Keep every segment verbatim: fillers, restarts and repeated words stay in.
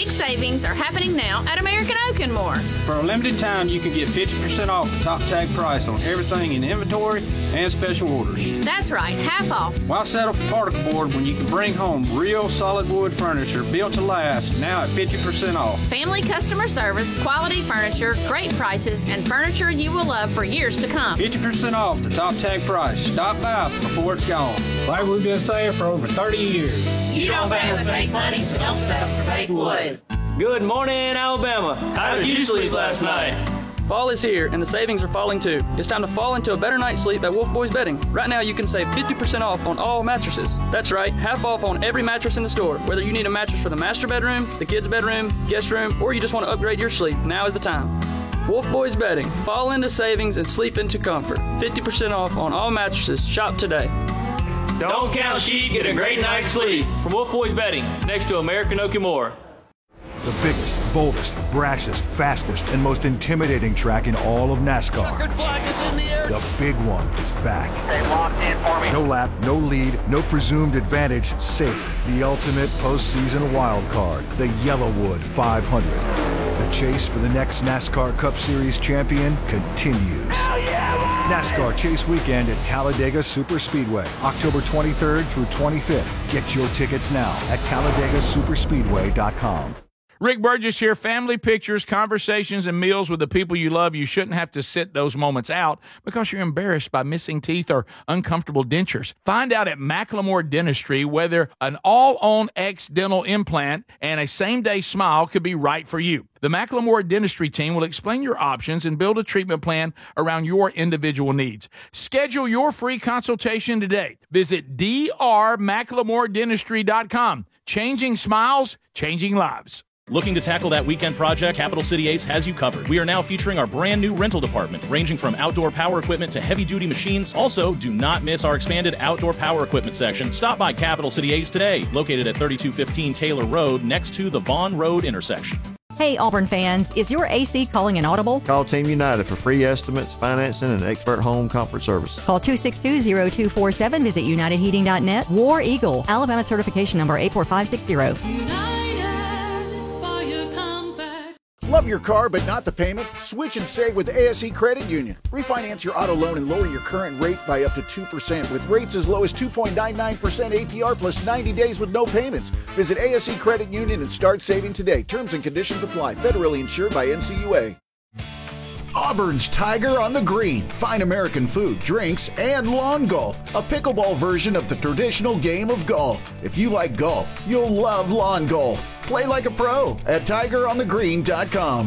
Big savings are happening now at American Oak and More. For a limited time, you can get fifty percent off the top tag price on everything in inventory and special orders. That's right, half off. Why settle for particle board when you can bring home real solid wood furniture built to last, now at fifty percent off? Family customer service, quality furniture, great prices, and furniture you will love for years to come. fifty percent off the top tag price. Stop by before it's gone. Like we've been saying for over thirty years. You don't pay with fake money, so don't settle for fake wood. Good morning, Alabama. How did you sleep last night? Fall is here, and the savings are falling too. It's time to fall into a better night's sleep at Wolf Boys Bedding. Right now, you can save fifty percent off on all mattresses. That's right, half off on every mattress in the store. Whether you need a mattress for the master bedroom, the kids' bedroom, guest room, or you just want to upgrade your sleep, now is the time. Wolf Boys Bedding. Fall into savings and sleep into comfort. fifty percent off on all mattresses. Shop today. Don't count sheep, get a great night's sleep. From Wolf Boys Bedding, next to American Oak and More. The biggest, boldest, brashest, fastest, and most intimidating track in all of NASCAR. Checkered flag is in the air. The big one is back. Stay locked in for me. No lap, no lead, no presumed advantage, safe. The ultimate postseason wild card, the Yellowwood five hundred. The chase for the next NASCAR Cup Series champion continues. Hell yeah! NASCAR Chase Weekend at Talladega Superspeedway, October twenty-third through twenty-fifth. Get your tickets now at Talladega Superspeedway dot com. Rick Burgess here. Family pictures, conversations, and meals with the people you love. You shouldn't have to sit those moments out because you're embarrassed by missing teeth or uncomfortable dentures. Find out at Macklemore Dentistry whether an all-on X dental implant and a same-day smile could be right for you. The Macklemore Dentistry team will explain your options and build a treatment plan around your individual needs. Schedule your free consultation today. Visit d r macklemore dentistry dot com. Changing smiles, changing lives. Looking to tackle that weekend project? Capital City Ace has you covered. We are now featuring our brand new rental department, ranging from outdoor power equipment to heavy-duty machines. Also, do not miss our expanded outdoor power equipment section. Stop by Capital City Ace today, located at thirty-two fifteen Taylor Road, next to the Vaughn Road intersection. Hey, Auburn fans, is your A C calling an audible? Call Team United for free estimates, financing, and expert home comfort service. Call two six two, zero two four seven. Visit united heating dot net. War Eagle, Alabama certification number eight four five six zero. Love your car but not the payment? Switch and save with A S E Credit Union. Refinance your auto loan and lower your current rate by up to two percent with rates as low as two point nine nine percent A P R plus ninety days with no payments. Visit A S E Credit Union and start saving today. Terms and conditions apply. Federally insured by N C U A. Auburn's Tiger on the Green. Fine American food, drinks, and lawn golf. A pickleball version of the traditional game of golf. If you like golf, you'll love lawn golf. Play like a pro at tiger on the green dot com.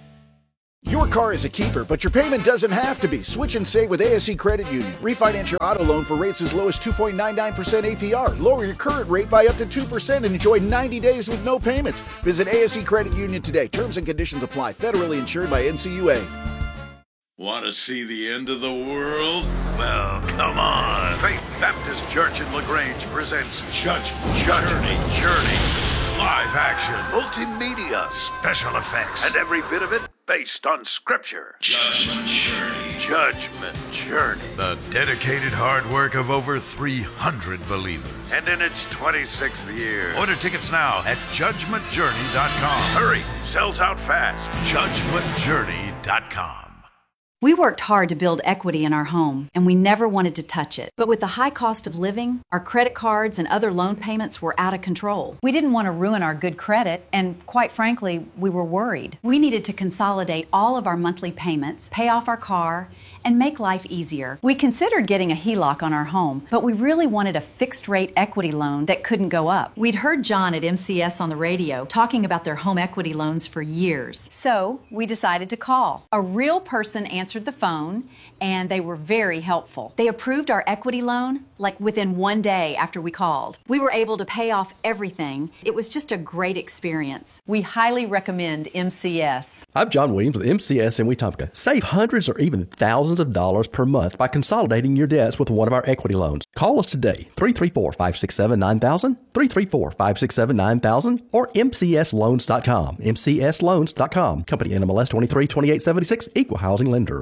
Your car is a keeper, but your payment doesn't have to be. Switch and save with A S E Credit Union. Refinance your auto loan for rates as low as two point nine nine percent A P R. Lower your current rate by up to two percent and enjoy ninety days with no payments. Visit A S E Credit Union today. Terms and conditions apply. Federally insured by N C U A. Want to see the end of the world? Well, come on. Faith Baptist Church in LaGrange presents Judgment Journey. Journey. Live action, multimedia, special effects, and every bit of it based on Scripture. Judgment Journey. Judgment Journey. The dedicated hard work of over three hundred believers. And in its twenty-sixth year. Order tickets now at judgment journey dot com. Hurry, sells out fast. judgment journey dot com. We worked hard to build equity in our home, and we never wanted to touch it. But with the high cost of living, our credit cards and other loan payments were out of control. We didn't want to ruin our good credit, and quite frankly, we were worried. We needed to consolidate all of our monthly payments, pay off our car, and make life easier. We considered getting a H E L O C on our home, but we really wanted a fixed-rate equity loan that couldn't go up. We'd heard John at M C S on the radio talking about their home equity loans for years. So we decided to call. A real person answered the phone, and they were very helpful. They approved our equity loan like within one day after we called. We were able to pay off everything. It was just a great experience. We highly recommend M C S. I'm John Williams with M C S in Wetumpka. Save hundreds or even thousands of dollars per month by consolidating your debts with one of our equity loans. Call us today, three three four, five six seven, nine thousand, three three four, five six seven, nine thousand, or m c s loans dot com, m c s loans dot com. Company N M L S twenty-three twenty-eight seventy-six, Equal Housing Lender.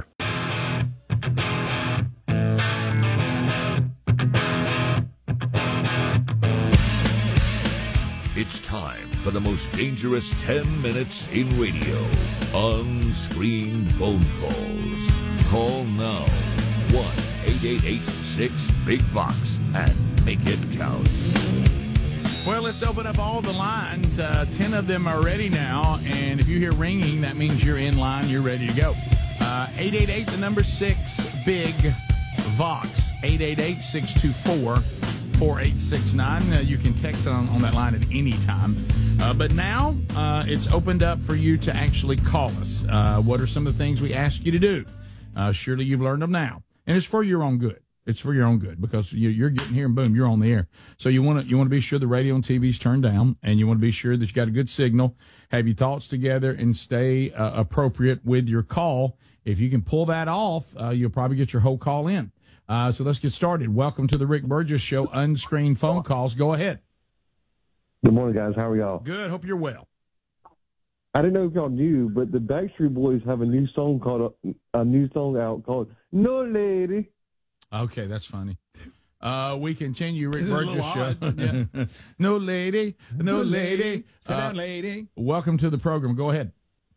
It's time time for the most dangerous ten minutes in radio. On-screen phone calls. Call now. one eight eight eight six big Vox and make it count. Well, let's open up all the lines. Uh, ten of them are ready now, and if you hear ringing, that means you're in line. You're ready to go. Uh, eight eight eight, the number six, big Vox. eight eight eight, six two four, four eight six nine. Uh, you can text on, on that line at any time. Uh, but now uh, it's opened up for you to actually call us. Uh, what are some of the things we ask you to do? Uh, surely you've learned them now. And it's for your own good. It's for your own good because you, you're getting here and boom, you're on the air. So you want to you want to be sure the radio and T V's turned down, and you want to be sure that you got a good signal, have your thoughts together, and stay uh, appropriate with your call. If you can pull that off, uh, you'll probably get your whole call in. Uh, so let's get started. Welcome to the Rick Burgess Show. Unscreened phone calls. Go ahead. Good morning, guys. How are y'all? Good. Hope you're well. I didn't know if y'all knew, but the Backstreet Boys have a new song called a, a new song out called "No Lady." Okay, that's funny. Uh, we continue Rick This is a Burgess little Show. odd, yeah. No lady, no lady. Sit Uh, down, lady. Welcome to the program. Go ahead.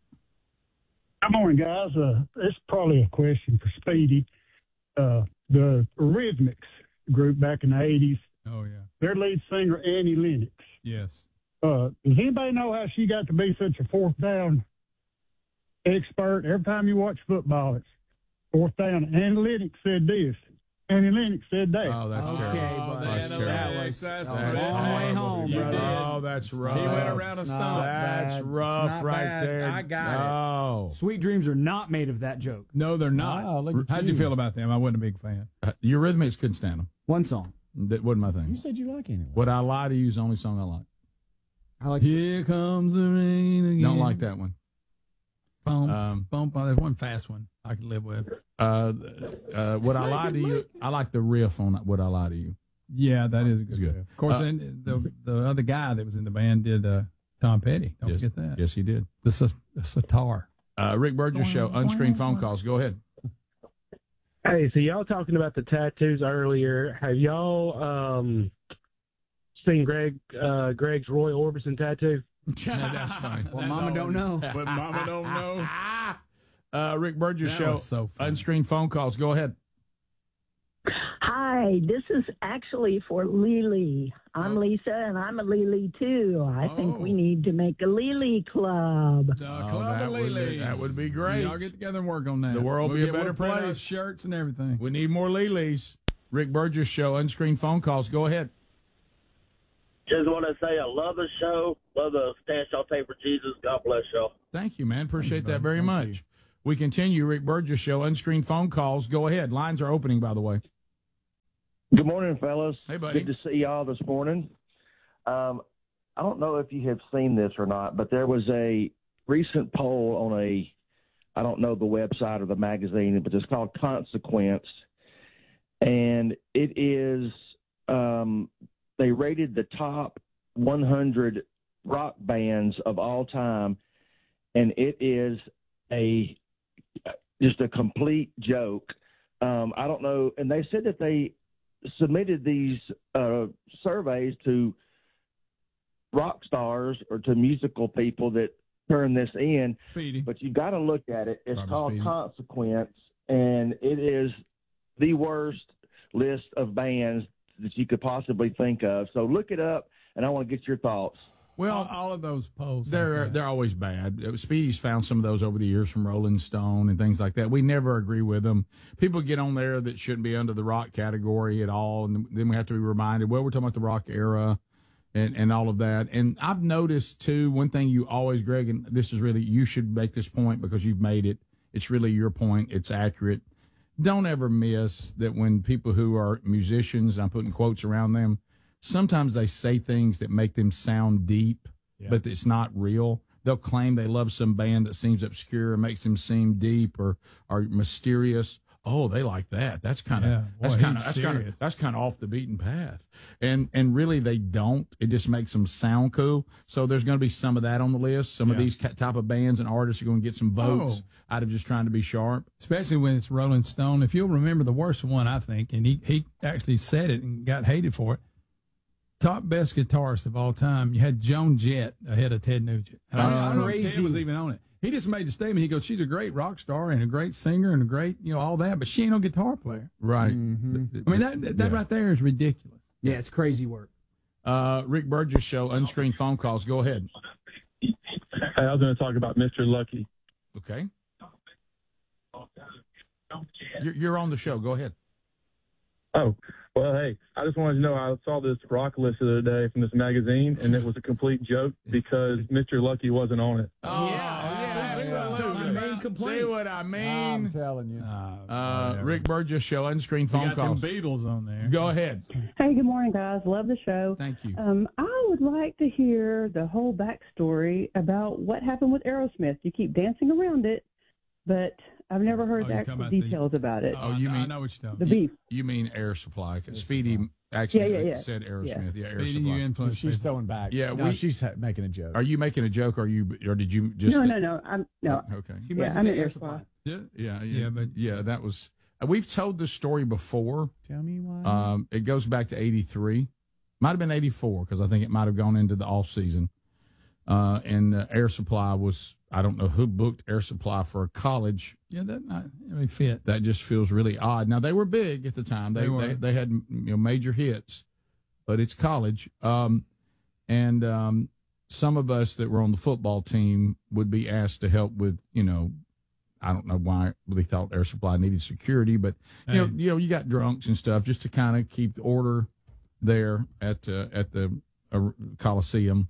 Good morning, guys. Uh, it's probably a question for Speedy. Uh, the Rhythmics group back in the eighties, Oh, yeah. their lead singer, Annie Lennox. Yes. Uh, does anybody know how she got to be such a fourth down expert? Every time you watch football, it's fourth down. Annie Lennox said this. Annie Lennox said that. Oh, that's Okay, terrible. but That's that- terrible. that was- that's That's a long way horrible. home, You brother. did. Oh, that's rough. He went around a It's stump. not That's bad. rough It's not right bad. there. I got it. Oh. Sweet dreams are not made of that joke. No, they're not. Wow, look at How'd you you. feel about them? I wasn't a big fan. Uh, your Rhythmics couldn't stand them. One song. That wasn't my thing. You said you like anyway. Would I Lie to You is the only song I like. I like. Here comes the rain again. Don't like that one. Boom, Um, boom, boom. There's one fast one I could live with. Uh, uh, Would I Lie to You? I like the riff on Would I Lie to You. Yeah, that is a good. good. Riff. Of course, Uh, and the the other guy that was in the band did uh, Tom Petty. Don't Yes. forget that. Yes, he did. The, s- the sitar. Uh, Rick Burgess Show, unscreened phone calls. Go ahead. Hey, so y'all talking about the tattoos earlier. Have y'all um, seen Greg uh, Greg's Roy Orbison tattoo? Yeah, that's funny. Well, Mama don't know. But Mama don't know. Uh, Rick Burgess That Show, was so funny. unscreened phone calls. Go ahead. Hi, this is actually for Lily. I'm Lisa, and I'm a Lily too. I think we need to make a Lily club. The Oh, Club that of would be- Lilies. that would be great. Y'all get together and work on that. The world we'll be a get- better we'll print out place. Shirts and everything. We need more Lilies. Rick Burgess Show, unscreened phone calls. Go ahead. Just want to say I love the show. Love the stand y'all take for Jesus. God bless y'all. Thank you, man. Appreciate that very much. We continue Rick Burgess Show, unscreened phone calls. Go ahead. Lines are opening, by the way. Good morning, fellas. Hey, buddy. Good to see y'all this morning. Um, I don't know if you have seen this or not, but there was a recent poll on a, I don't know the website or the magazine, but it's called Consequence. And it is, um, they rated the top one hundred rock bands of all time, and it is a just a complete joke. Um, I don't know, and they said that they submitted these uh, surveys to rock stars or to musical people that turn this in. Speedy. But you got to look at it. It's Robert called Speedy. Consequence, and it is the worst list of bands that you could possibly think of. So look it up, and I want to get your thoughts. Well, all, all of those polls. They're they're always bad. Uh, Speedy's found some of those over the years from Rolling Stone and things like that. We never agree with them. People get on there that shouldn't be under the rock category at all, and then we have to be reminded, well, we're talking about the rock era and, and all of that. And I've noticed, too, one thing you always, Greg, and this is really, you should make this point because you've made it. It's really your point. It's accurate. Don't ever miss that when people who are musicians, I'm putting quotes around them, sometimes they say things that make them sound deep, yeah. but it's not real. They'll claim they love some band that seems obscure and makes them seem deep or, or mysterious. Oh, they like that. That's kind of Yeah, that's boy, kind of he's that's kind of serious. that's kind of off the beaten path. And and really they don't. It just makes them sound cool. So there's going to be some of that on the list. Some of Yeah. these ca- type of bands and artists are going to get some votes Oh. out of just trying to be sharp. Especially when it's Rolling Stone. If you'll remember the worst one, I think, and he, he actually said it and got hated for it, top best guitarist of all time. You had Joan Jett ahead of Ted Nugent. And I, That's I don't know if crazy. Ted was even on it. He just made the statement. He goes, she's a great rock star and a great singer and a great, you know, all that, but she ain't no guitar player. Right. Mm-hmm. I mean, that that, that Yeah. right there is ridiculous. Yeah, it's crazy work. Uh, Rick Burgess Show, unscreened phone calls. Go ahead. Hey, I was going to talk about Mister Lucky. Okay. You're, you're on the show. Go ahead. Oh, well, hey, I just wanted to know, I saw this rock list the other day from this magazine, and it was a complete joke because Mister Lucky wasn't on it. Oh, yeah. See what I mean? See what I mean? I'm telling you. Uh, Rick Burgess Show, unscreened We phone got them calls. Beatles on there. Go ahead. Hey, good morning, guys. Love the show. Thank you. Um, I would like to hear the whole backstory about what happened with Aerosmith. You keep dancing around it, but I've never heard Oh, the you're actual talking about the- details about it. Oh, you I mean know what you're the talking beef. You mean Air Supply? 'Cause Speedy actually Yeah, yeah, yeah. said Aerosmith. Yeah, Air Speedy, Supply. you influenced She's me. throwing back. Yeah, no, we- she's ha- making a joke. Are you making a joke, or you, or did you just? No, no, no. I'm no. Oh, okay. She Yeah, must I'm say an air air supply. supply. Yeah, yeah, Yeah, but- yeah, that was. uh, We've told this story before. Tell me why. Um, it goes back to eighty-three. Might have been eighty-four because I think it might have gone into the off season. Uh, and uh, Air Supply was, I don't know who booked Air Supply for a college. Yeah, that not really fit. That just feels really odd. Now they were big at the time. They They were. they, they had you know major hits, but it's college. Um, and um, some of us that were on the football team would be asked to help with, you know, I don't know why they thought Air Supply needed security, but you know, Hey. you know, you got drunks and stuff just to kind of keep the order there at uh, at the uh, Coliseum,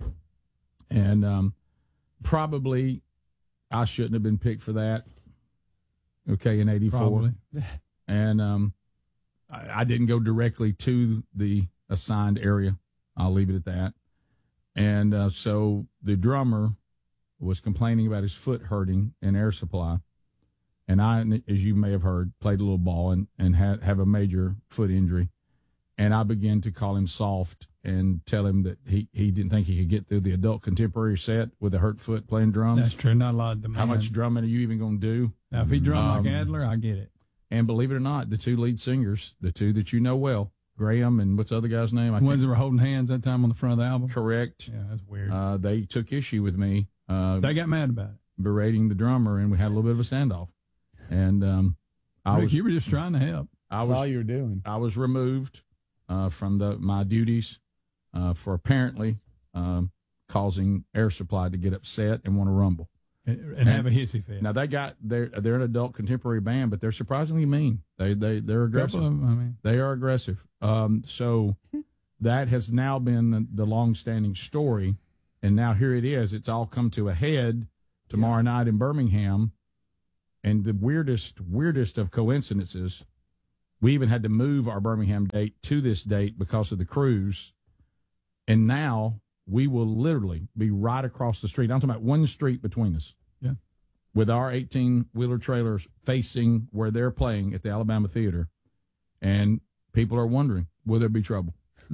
and um, probably I shouldn't have been picked for that. Okay, in eighty-four, Probably. and um, I, I didn't go directly to the assigned area. I'll leave it at that. And uh, so the drummer was complaining about his foot hurting in Air Supply. And I, as you may have heard, played a little ball and, and had have a major foot injury. And I began to call him soft and tell him that he, he didn't think he could get through the adult contemporary set with a hurt foot playing drums. That's true. Not a lot of demand. How much drumming are you even going to do? Now, if he drummed Um, like Adler, I get it. And believe it or not, the two lead singers, the two that you know well, Graham and what's the other guy's name? I The ones can't- that were holding hands that time on the front of the album. Correct. Yeah, that's weird. Uh, they took issue with me. Uh, They got mad about it. berating the drummer, and we had a little bit of a standoff. And um, I Rick, was you were just trying to help. I That's was all you were doing. I was removed uh, from the my duties uh, for apparently um, causing Air Supply to get upset and want to rumble And, and have a hissy fit. Now they got they're they're an adult contemporary band, but they're surprisingly mean. They they they're aggressive. Couple of 'em, I mean. They are aggressive. Um, so that has now been the, the long-standing story, and now here it is. It's all come to a head tomorrow night in Birmingham. And the weirdest, weirdest of coincidences, we even had to move our Birmingham date to this date because of the cruise. And now we will literally be right across the street. I'm talking about one street between us. Yeah. With our eighteen-wheeler trailers facing where they're playing at the Alabama Theater. And people are wondering, will there be trouble?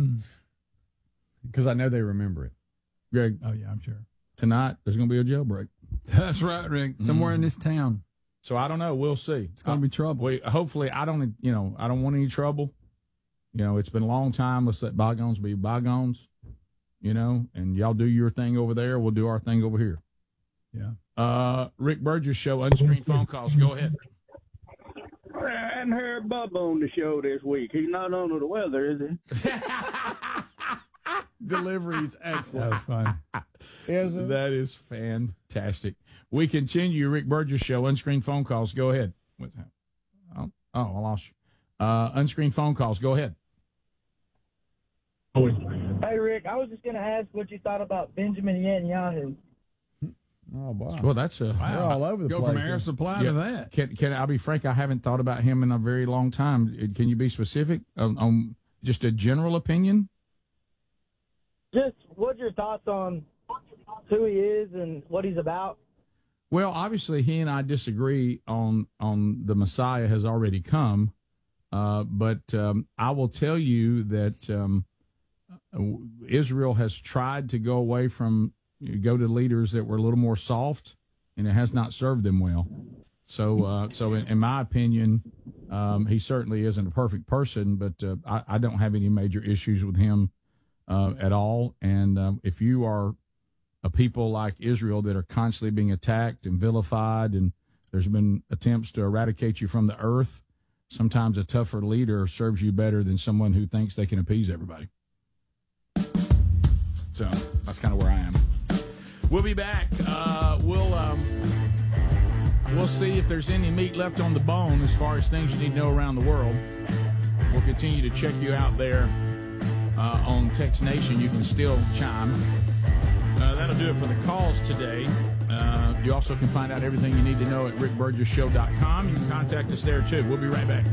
Because I know they remember it. Greg. Oh, yeah, I'm sure. Tonight, there's going to be a jailbreak. That's right, Rick. Somewhere in this town. So I don't know. We'll see. It's going to be trouble. We, hopefully, I don't, you know, I don't want any trouble. You know, it's been a long time. Let's let bygones be bygones, you know, and y'all do your thing over there. We'll do our thing over here. Yeah. Uh, Rick Burgess Show, unscreened phone calls. Go ahead. I hadn't heard Bubba on the show this week. He's not under the weather, is he? Delivery's excellent. That was fun. Is it? That is fantastic. We continue. Rick Burgess Show, unscreened phone calls. Go ahead. What's that? Oh, oh, I lost you. Uh, unscreened phone calls. Go ahead. Hey, Rick, I was just going to ask what you thought about Benjamin Netanyahu. Oh, wow. Well, that's a They're all over the Go place. from Air Supply to that. Can can I be frank? I haven't thought about him in a very long time. Can you be specific on, on just a general opinion? Just what's your thoughts on who he is and what he's about? Well, obviously, he and I disagree on on the Messiah has already come, uh, but um, I will tell you that um, Israel has tried to go away from go to leaders that were a little more soft, and it has not served them well. So, uh, so in, in my opinion, um, he certainly isn't a perfect person, but uh, I, I don't have any major issues with him uh, at all. And um, if you are a people like Israel that are constantly being attacked and vilified, and there's been attempts to eradicate you from the earth, sometimes a tougher leader serves you better than someone who thinks they can appease everybody. So that's kind of where I am. We'll be back. Uh, we'll um, we'll see if there's any meat left on the bone as far as things you need to know around the world. We'll continue to check you out there uh, on Text Nation. You can still chime. Uh, that'll do it for the calls today. Uh, you also can find out everything you need to know at rick burgess show dot com. You can contact us there, too. We'll be right back.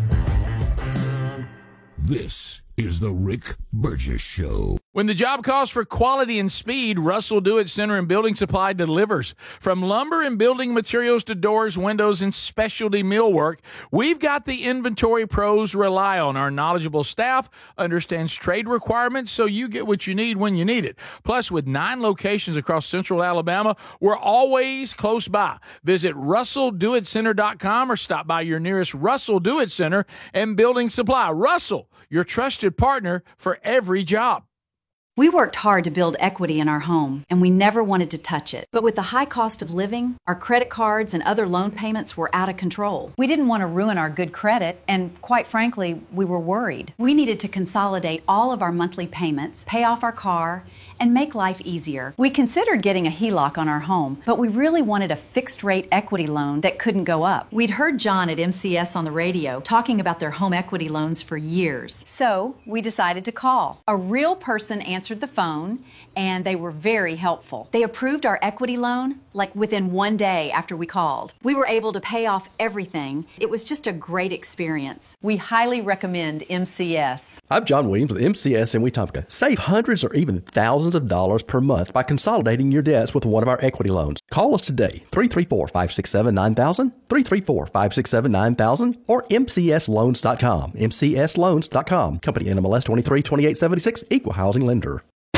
This is the Rick Burgess Show. When the job calls for quality and speed, Russell Do-It Center and Building Supply delivers. From lumber and building materials to doors, windows, and specialty millwork, we've got the inventory pros rely on. Our knowledgeable staff understands trade requirements, so you get what you need when you need it. Plus, with nine locations across central Alabama, we're always close by. Visit russell do it center dot com or stop by your nearest Russell Do-It Center and Building Supply. Russell, your trusted partner for every job. We worked hard to build equity in our home, and we never wanted to touch it. But with the high cost of living, our credit cards and other loan payments were out of control. We didn't want to ruin our good credit, and quite frankly, we were worried. We needed to consolidate all of our monthly payments, pay off our car, and make life easier. We considered getting a H E L O C on our home, but we really wanted a fixed-rate equity loan that couldn't go up. We'd heard John at M C S on the radio talking about their home equity loans for years. So we decided to call. A real person answered the phone, and they were very helpful. They approved our equity loan like within one day after we called. We were able to pay off everything. It was just a great experience. We highly recommend M C S. I'm John Williams with M C S in Wetumpka. Save hundreds or even thousands of dollars per month by consolidating your debts with one of our equity loans. Call us today, three three four, five six seven, nine thousand, three three four, five six seven, nine thousand, or m c s loans dot com, m c s loans dot com. Company N M L S twenty-three twenty-eight seventy-six, Equal Housing Lender.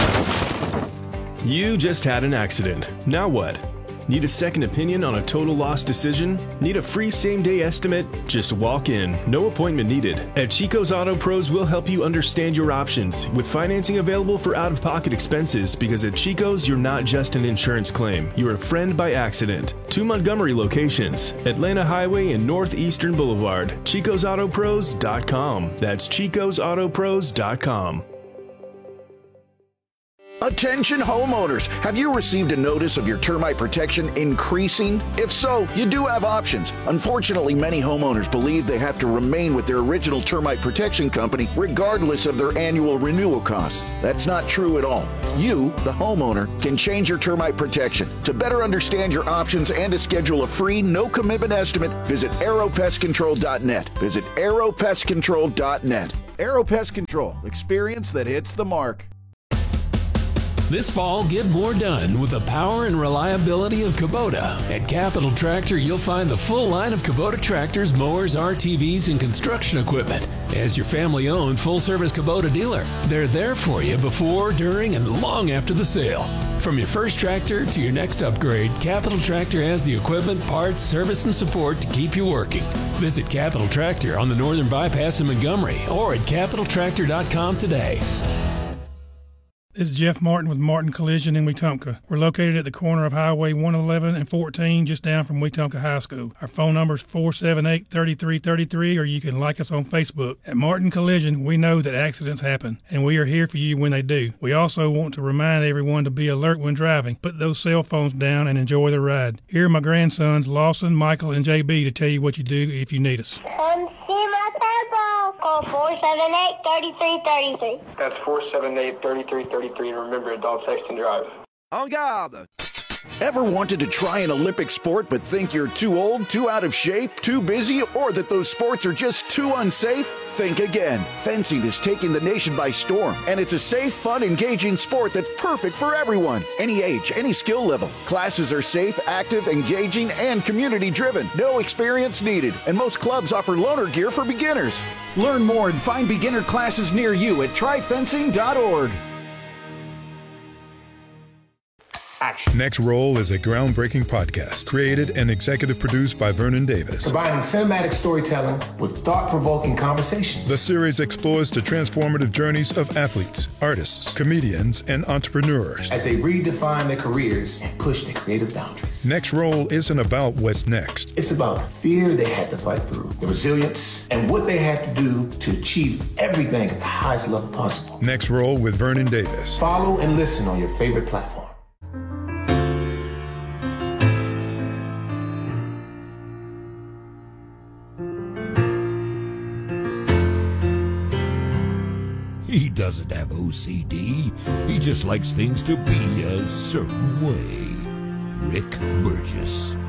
You just had an accident. Now what? Need a second opinion on a total loss decision? Need a free same-day estimate? Just walk in. No appointment needed. At Chico's Auto Pros, we'll help you understand your options with financing available for out-of-pocket expenses, because at Chico's, you're not just an insurance claim. You're a friend by accident. Two Montgomery locations, Atlanta Highway and Northeastern Boulevard. chicos auto pros dot com. That's chicos auto pros dot com. Attention homeowners, have you received a notice of your termite protection increasing? If so, you do have options. Unfortunately, many homeowners believe they have to remain with their original termite protection company regardless of their annual renewal costs. That's not true at all. You, the homeowner, can change your termite protection. To better understand your options and to schedule a free, no-commitment estimate, visit arrow pest control dot net. Visit arrow pest control dot net. Arrow Pest Control, experience that hits the mark. This fall, get more done with the power and reliability of Kubota. At Capital Tractor, you'll find the full line of Kubota tractors, mowers, R T Vs, and construction equipment. As your family-owned, full-service Kubota dealer, they're there for you before, during, and long after the sale. From your first tractor to your next upgrade, Capital Tractor has the equipment, parts, service, and support to keep you working. Visit Capital Tractor on the Northern Bypass in Montgomery or at capital tractor dot com today. This is Jeff Martin with Martin Collision in Wetumpka. We're located at the corner of Highway one eleven and fourteen, just down from Wetumpka High School. Our phone number is four seven eight, three three three three, or you can like us on Facebook. At Martin Collision, we know that accidents happen, and we are here for you when they do. We also want to remind everyone to be alert when driving. Put those cell phones down and enjoy the ride. Here are my grandsons, Lawson, Michael, and J B, to tell you what you do if you need us. Come see my purple. Call four seven eight, three three three three. That's four seven eight, three three three three, and remember, don't text and drive. En garde! Ever wanted to try an Olympic sport but think you're too old, too out of shape, too busy, or that those sports are just too unsafe? Think again. Fencing is taking the nation by storm, and it's a safe, fun, engaging sport that's perfect for everyone. Any age, any skill level. Classes are safe, active, engaging, and community-driven. No experience needed, and most clubs offer loaner gear for beginners. Learn more and find beginner classes near you at try fencing dot org. action. Next Roll is a groundbreaking podcast created and executive produced by Vernon Davis. Combining cinematic storytelling with thought-provoking conversations. The series explores the transformative journeys of athletes, artists, comedians, and entrepreneurs as they redefine their careers and push their creative boundaries. Next Roll isn't about what's next. It's about the fear they had to fight through, the resilience, and what they had to do to achieve everything at the highest level possible. Next Roll with Vernon Davis. Follow and listen on your favorite platform. He doesn't have O C D. He just likes things to be a certain way. Rick Burgess. All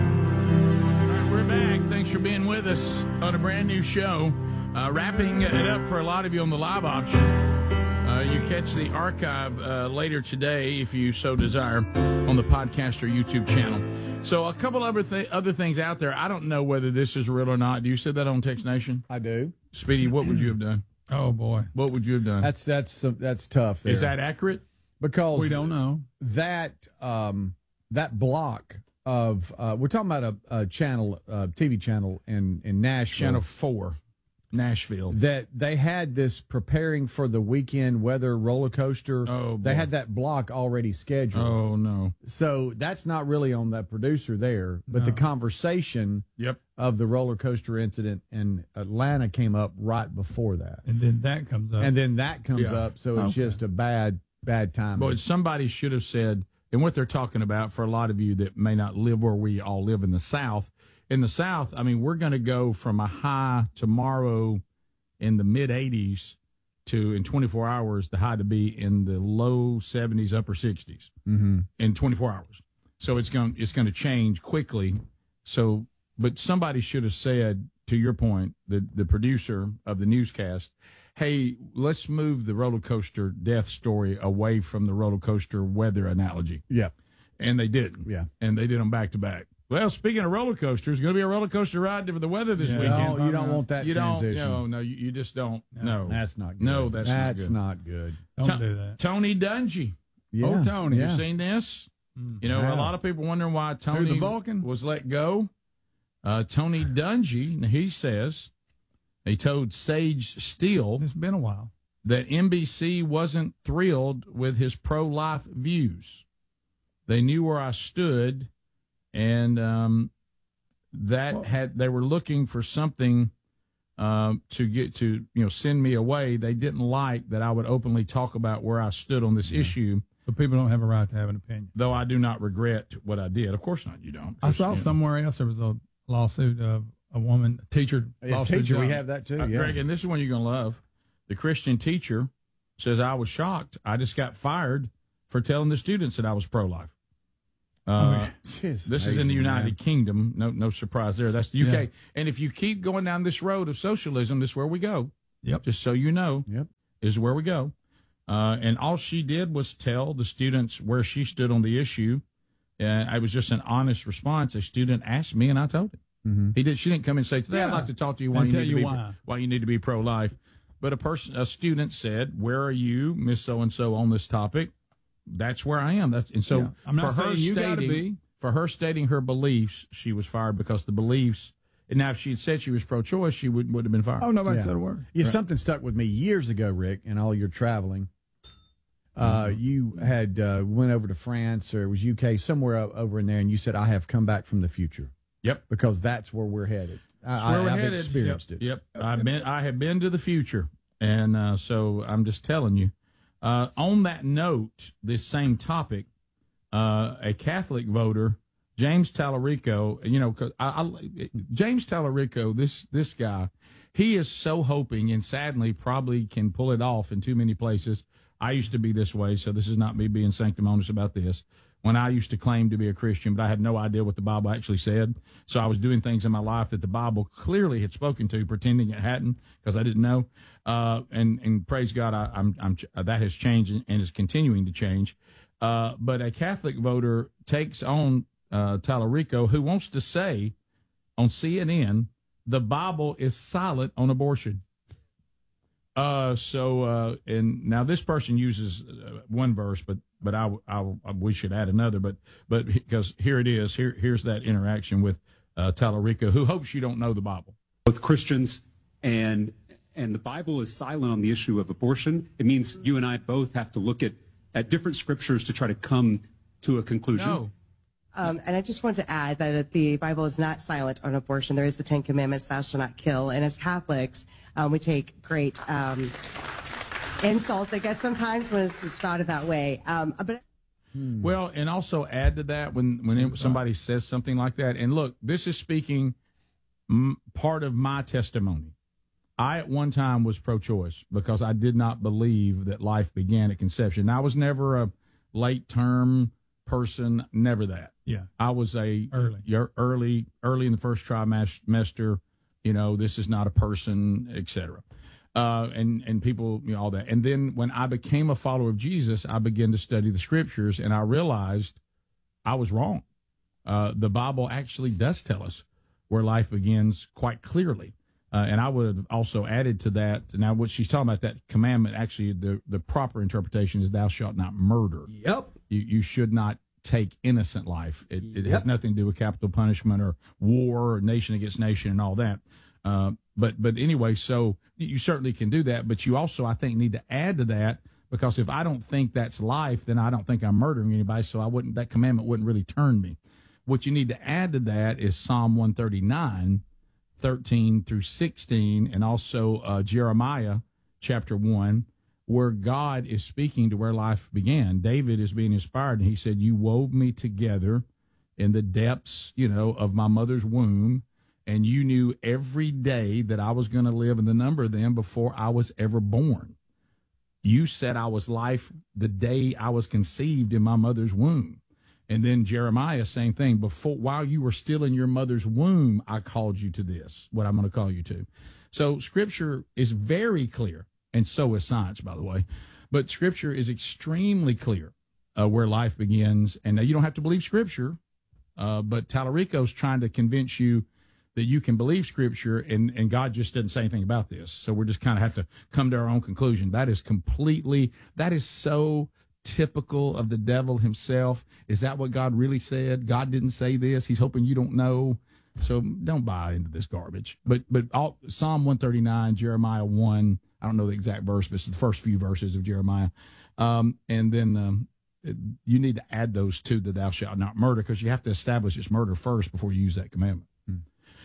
right, we're back. Thanks for being with us on a brand new show. Uh, wrapping it up for a lot of you on the live option. Uh, you catch the archive uh, later today, if you so desire, on the podcast or YouTube channel. So a couple other, th- other things out there. I don't know whether this is real or not. Do you say that on Text Nation? I do. Speedy, what would you have done? Oh, boy. What would you have done? That's that's uh, that's tough. There. Is that accurate? Because we don't know. That um, that block of uh, we're talking about a, a channel, a T V channel in in Nashville. Channel four, Nashville. That they had this preparing for the weekend weather roller coaster. Oh, boy. They had that block already scheduled. Oh, no. So that's not really on that producer there, but No. the conversation Yep. of the roller coaster incident in Atlanta came up right before that. And then that comes up. And then that comes Yeah. up, so it's Okay. just a bad, bad time. Boy, somebody should have said, and what they're talking about for a lot of you that may not live where we all live in the South. In the South, I mean, we're going to go from a high tomorrow in the mid eighties to, in twenty-four hours, the high to be in the low seventies, upper sixties Mm-hmm. in twenty-four hours. So it's going it's going to change quickly. So, but somebody should have said, to your point, the the producer of the newscast, hey, let's move the roller coaster death story away from the roller coaster weather analogy. Yeah. And they didn't. Yeah. And they did them back to back. Well, speaking of roller coasters, going to be a roller coaster ride for the weather this Yeah. weekend. No, you don't want that you transition. Don't, no, no, you, you just don't. No, That's not good. No, that's, that's not good. not good. Don't To- do that. Tony Dungy. Yeah. Oh, Tony, Yeah. you seen this? You know, Yeah. a lot of people wondering why Tony the Vulcan? was let go. Uh, Tony Dungy, he says, he told Sage Steele It's been a while. that N B C wasn't thrilled with his pro-life views. They knew where I stood, and um, that Well- had they were looking for something um, to get to, you know, send me away. They didn't like that I would openly talk about where I stood on this issue. So people don't have a right to have an opinion. Though I do not regret what I did. Of course not. You don't. I saw You know. somewhere else there was a lawsuit of a woman, a teacher. Yeah, lost her teacher, we job. have that too. Uh, Yeah. Greg, and this is one you're going to love. The Christian teacher says, I was shocked. I just got fired for telling the students that I was pro-life. Uh, I mean, it's this is in amazing, the United man. Kingdom. No, no surprise there. That's the U K. Yeah. And if you keep going down this road of socialism, this is where we go. Yep. Just so you know, Yep. is where we go. Uh, and all she did was tell the students where she stood on the issue. Uh, it was just an honest response. A student asked me, and I told him. Mm-hmm. He did. She didn't come and say, "Today I'd Yeah. like to talk to you why And you tell need you to be why. why you need to be pro-life." But a person, a student said, "Where are you, Miss So and So, on this topic?" That's where I am. That's and so Yeah. I'm not for her saying you gotta stating be. for her stating her beliefs, she was fired because the beliefs. And now, if she had said she was pro-choice, she would would have been fired. Oh, nobody Yeah. said a word. Yeah, Right. something stuck with me years ago, Rick, and all your traveling. Uh, Mm-hmm. you had uh, went over to France or it was U K, somewhere o- over in there, and you said, I have come back from the future. Yep. Because that's where we're headed. I, That's where I, we're I've headed. experienced yep. it. Yep. I've been. I have been to the future, and uh, so I'm just telling you. Uh, on that note, this same topic, uh, a Catholic voter, James Tallarico. You know, 'cause I, I, James Tallarico, this this guy, he is so hoping, and sadly, probably can pull it off in too many places. I used to be this way, so this is not me being sanctimonious about this. When I used to claim to be a Christian, but I had no idea what the Bible actually said. So I was doing things in my life that the Bible clearly had spoken to, pretending it hadn't, because I didn't know. Uh, and, and praise God, I, I'm, I'm, that has changed and is continuing to change. Uh, but a Catholic voter takes on uh, Tallarico, who wants to say on C N N, the Bible is silent on abortion. Uh, so, uh, and now this person uses uh, one verse, but but I, I, I we should add another. But but because here it is. Here here's that interaction with uh, Tallarico, who hopes you don't know the Bible. Both Christians and and the Bible is silent on the issue of abortion. It means you and I both have to look at, at different scriptures to try to come to a conclusion. No. Um, and I just want to add that the Bible is not silent on abortion. There is the Ten Commandments, thou shalt not kill. And as Catholics, um, we take great um, insult, I guess, sometimes when it's spouted that way. Um, but Well, and also add to that when, when it, somebody says something like that. And look, this is speaking m- part of my testimony. I, at one time, was pro-choice because I did not believe that life began at conception. I was never a late-term person, never that. Yeah. I was a Early. you're early, early in the first trimester, you know, this is not a person, et cetera. Uh, and, and people, you know, all that. And then when I became a follower of Jesus, I began to study the scriptures, and I realized I was wrong. Uh, the Bible actually does tell us where life begins quite clearly. Uh, and I would have also added to that. Now, what she's talking about, that commandment, actually, the, the proper interpretation is thou shalt not murder. Yep. You, you should not take innocent life. It, it Yep. has nothing to do with capital punishment or war or nation against nation and all that. Uh, but but anyway, so you certainly can do that. But you also, I think, need to add to that, because if I don't think that's life, then I don't think I'm murdering anybody. So I wouldn't. That commandment wouldn't really turn me. What you need to add to that is Psalm one thirty-nine, thirteen through sixteen, and also uh, Jeremiah chapter one, where God is speaking to where life began. David is being inspired, and he said, "You wove me together in the depths, you know, of my mother's womb, and you knew every day that I was going to live in the number of them before I was ever born. You said I was life the day I was conceived in my mother's womb." And then Jeremiah, same thing. Before, while you were still in your mother's womb, I called you to this, what I'm going to call you to. So Scripture is very clear, and so is science, by the way. But Scripture is extremely clear uh, where life begins. And now you don't have to believe Scripture, uh, but Tallarico's trying to convince you that you can believe Scripture, and, and God just doesn't say anything about this. So we're just kind of have to come to our own conclusion. That is completely, that is so typical of the devil himself. Is that what God really said? God didn't say this. He's hoping you don't know. So don't buy into this garbage. But but all, Psalm one thirty-nine, Jeremiah one, I don't know the exact verse, but it's the first few verses of Jeremiah. Um, and then um, you need to add those to the thou shalt not murder, because you have to establish it's murder first before you use that commandment. Hmm.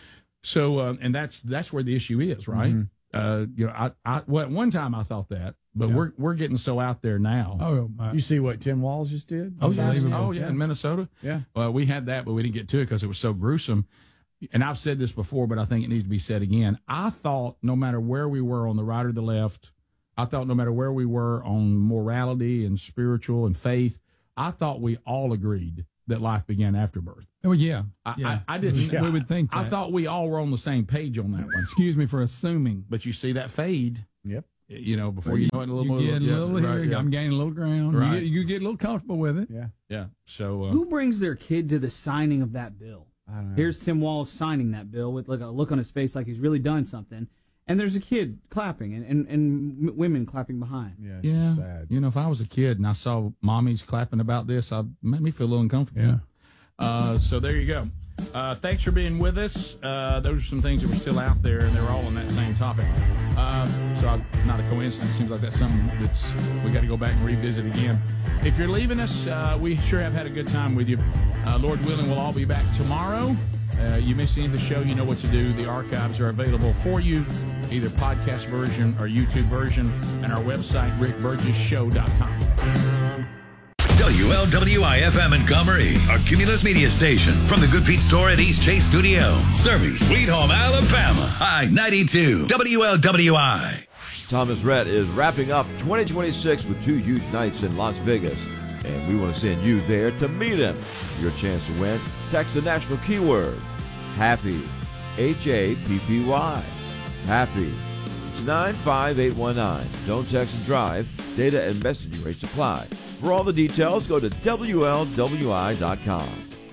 So, uh, and that's that's where the issue is, right? Mm-hmm. Uh, you know, I, I well, at one time I thought that, but yeah. we're we're getting so out there now. Oh, my. You see what Tim Walz just did? Oh, yeah, oh yeah, yeah, in Minnesota. Yeah. Well, we had that, but we didn't get to it because it was so gruesome. And I've said this before, but I think it needs to be said again. I thought no matter where we were on the right or the left, I thought no matter where we were on morality and spiritual and faith, I thought we all agreed that life began after birth. Oh, yeah. I, yeah. I, I didn't. We, we would think that. I thought we all were on the same page on that one. Excuse me for assuming. But you see that fade. Yep. You know, before well, you, you know it, a little you more. Get a little yeah, here, right, yeah. I'm gaining a little ground. Right. You, get, you get a little comfortable with it. Yeah. Yeah. So. Uh, Who brings their kid to the signing of that bill? I don't know. Here's Tim Walz signing that bill with like a look on his face like he's really done something. And there's a kid clapping and, and, and women clapping behind. Yeah, yeah. Sad. You know, if I was a kid and I saw mommies clapping about this, I'd make me feel a little uncomfortable. Yeah. Uh, so there you go. Uh, thanks for being with us. Uh, those are some things that were still out there, and they were all on that same topic. Uh, so I, not a coincidence. Seems like that's something that's we got to go back and revisit again. If you're leaving us, uh, we sure have had a good time with you. Uh, Lord willing, we'll all be back tomorrow. Uh, you miss any of the show, you know what to do. The archives are available for you, either podcast version or YouTube version, and our website, rick burgess show dot com. W L W I F M Montgomery, our Cumulus media station. From the Good Feet store at East Chase Studio. Serving Sweet Home, Alabama. I ninety-two, W L W I. Thomas Rhett is wrapping up twenty twenty-six with two huge nights in Las Vegas. And we want to send you there to meet him. Your chance to win. Text the national keyword, HAPPY, H A P P Y. Happy. It's nine five eight one nine. Don't text and drive. Data and messaging rates apply. For all the details, go to W L W I dot com.